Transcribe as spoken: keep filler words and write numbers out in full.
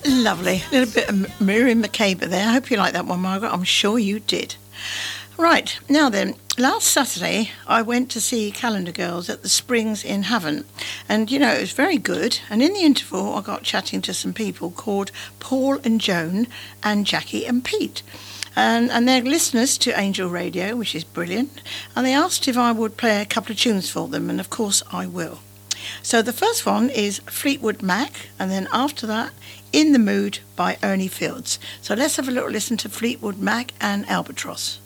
Lovely. A little bit of Miriam Makeba there. I hope you like that one, Margaret. I'm sure you did. Right, now then, last Saturday I went to see Calendar Girls at the Springs in Havant, and you know, it was very good, and in the interval I got chatting to some people called Paul and Joan and Jackie and Pete, and, and they're listeners to Angel Radio, which is brilliant, and they asked if I would play a couple of tunes for them, and of course I will. So the first one is Fleetwood Mac, and then after that, In the Mood by Ernie Fields. So let's have a little listen to Fleetwood Mac and Albatross.